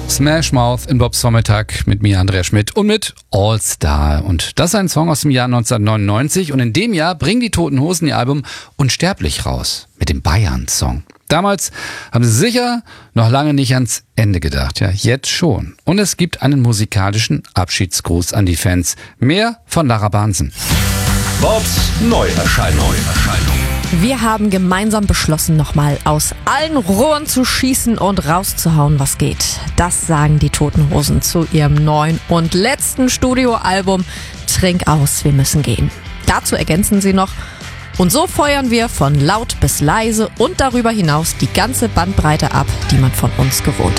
Smash Mouth in Bobs Vormittag mit mir, Andrea Schmidt, und mit All Star. Und das ist ein Song aus dem Jahr 1999. Und in dem Jahr bringen die Toten Hosen ihr Album Unsterblich raus mit dem Bayern-Song. Damals haben sie sicher noch lange nicht ans Ende gedacht. Ja, jetzt schon. Und es gibt einen musikalischen Abschiedsgruß an die Fans. Mehr von Lara Bahnsen. Bobs Neuerscheinung. Wir haben gemeinsam beschlossen, nochmal aus allen Rohren zu schießen und rauszuhauen, was geht. Das sagen die Toten Hosen zu ihrem neuen und letzten Studioalbum Trink aus, wir müssen gehen. Dazu ergänzen sie noch: Und so feuern wir von laut bis leise und darüber hinaus die ganze Bandbreite ab, die man von uns gewohnt